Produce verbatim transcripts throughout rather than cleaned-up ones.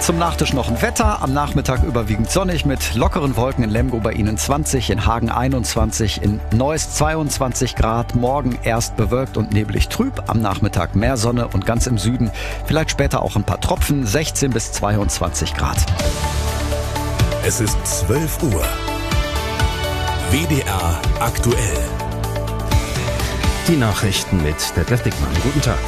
Zum Nachtisch noch ein Wetter. Am Nachmittag überwiegend sonnig mit lockeren Wolken in Lemgo bei Ihnen zwanzig, in Hagen einundzwanzig, in Neuss zweiundzwanzig Grad. Morgen erst bewölkt und neblig trüb. Am Nachmittag mehr Sonne und ganz im Süden vielleicht später auch ein paar Tropfen. sechzehn bis zweiundzwanzig Grad. Es ist zwölf Uhr. W D R aktuell. Die Nachrichten mit Detlef Dickmann. Guten Tag.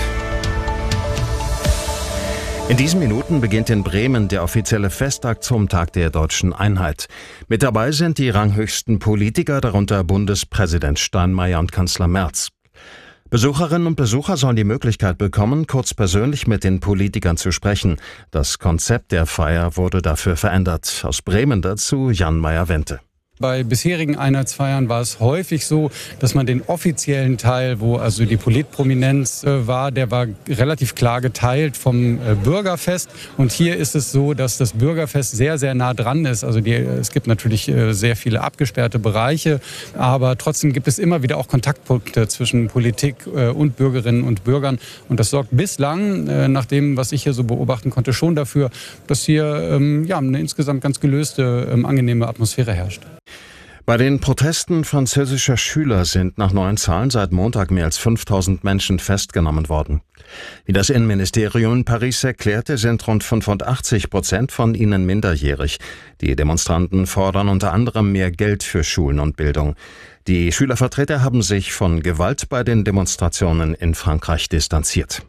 In diesen Minuten beginnt in Bremen der offizielle Festtag zum Tag der Deutschen Einheit. Mit dabei sind die ranghöchsten Politiker, darunter Bundespräsident Steinmeier und Kanzler Merz. Besucherinnen und Besucher sollen die Möglichkeit bekommen, kurz persönlich mit den Politikern zu sprechen. Das Konzept der Feier wurde dafür verändert. Aus Bremen dazu Jan Meyer-Wente. Bei bisherigen Einheitsfeiern war es häufig so, dass man den offiziellen Teil, wo also die Politprominenz äh, war, der war relativ klar geteilt vom äh, Bürgerfest. Und hier ist es so, dass das Bürgerfest sehr, sehr nah dran ist. Also die, es gibt natürlich äh, sehr viele abgesperrte Bereiche, aber trotzdem gibt es immer wieder auch Kontaktpunkte zwischen Politik äh, und Bürgerinnen und Bürgern. Und das sorgt bislang, äh, nach dem, was ich hier so beobachten konnte, schon dafür, dass hier ähm, ja, eine insgesamt ganz gelöste, ähm, angenehme Atmosphäre herrscht. Bei den Protesten französischer Schüler sind nach neuen Zahlen seit Montag mehr als fünftausend Menschen festgenommen worden. Wie das Innenministerium in Paris erklärte, sind rund fünfundachtzig Prozent von ihnen minderjährig. Die Demonstranten fordern unter anderem mehr Geld für Schulen und Bildung. Die Schülervertreter haben sich von Gewalt bei den Demonstrationen in Frankreich distanziert.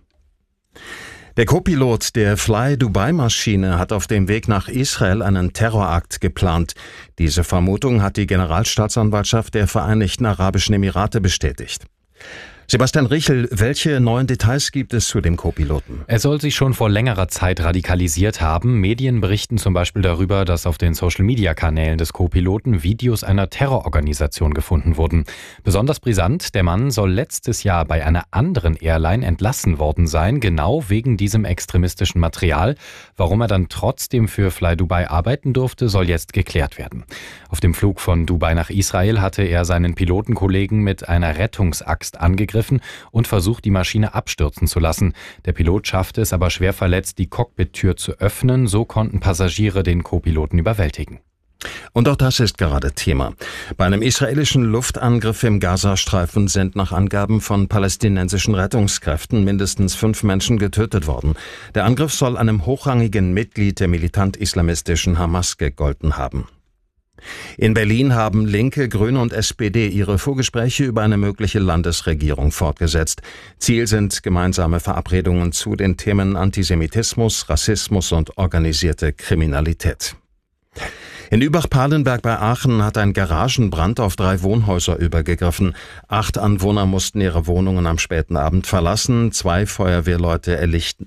Der Co-Pilot der Fly-Dubai-Maschine hat auf dem Weg nach Israel einen Terrorakt geplant. Diese Vermutung hat die Generalstaatsanwaltschaft der Vereinigten Arabischen Emirate bestätigt. Sebastian Richel, welche neuen Details gibt es zu dem Co-Piloten? Er soll sich schon vor längerer Zeit radikalisiert haben. Medien berichten zum Beispiel darüber, dass auf den Social-Media-Kanälen des Co-Piloten Videos einer Terrororganisation gefunden wurden. Besonders brisant, der Mann soll letztes Jahr bei einer anderen Airline entlassen worden sein, genau wegen diesem extremistischen Material. Warum er dann trotzdem für Fly Dubai arbeiten durfte, soll jetzt geklärt werden. Auf dem Flug von Dubai nach Israel hatte er seinen Pilotenkollegen mit einer Rettungsaxt angegriffen und versucht, die Maschine abstürzen zu lassen. Der Pilot schaffte es aber schwer verletzt, die Cockpit-Tür zu öffnen. So konnten Passagiere den Co-Piloten überwältigen. Und auch das ist gerade Thema. Bei einem israelischen Luftangriff im Gazastreifen sind nach Angaben von palästinensischen Rettungskräften mindestens fünf Menschen getötet worden. Der Angriff soll einem hochrangigen Mitglied der militant-islamistischen Hamas gegolten haben. In Berlin haben Linke, Grüne und S P D ihre Vorgespräche über eine mögliche Landesregierung fortgesetzt. Ziel sind gemeinsame Verabredungen zu den Themen Antisemitismus, Rassismus und organisierte Kriminalität. In Übach-Palenberg bei Aachen hat ein Garagenbrand auf drei Wohnhäuser übergegriffen. Acht Anwohner mussten ihre Wohnungen am späten Abend verlassen. Zwei Feuerwehrleute